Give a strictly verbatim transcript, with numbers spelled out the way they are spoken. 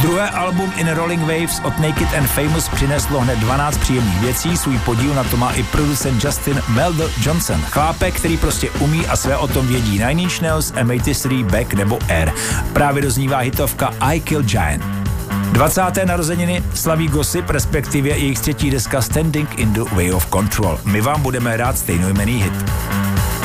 Druhé album In Rolling Waves od Naked and Famous přineslo hned dvanáct příjemných věcí, svůj podíl na to má i producent Justin Meldal Johnson. Chlápek, který prostě umí a své o tom vědí. Nine Inch Nails, M osmdesát tři, Beck nebo Air. Právě doznívá hitovka I Kill Giant. dvacáté narozeniny slaví Gossip, respektive jejich třetí deska Standing in the Way of Control. My vám budeme rád stejnojmenný hit.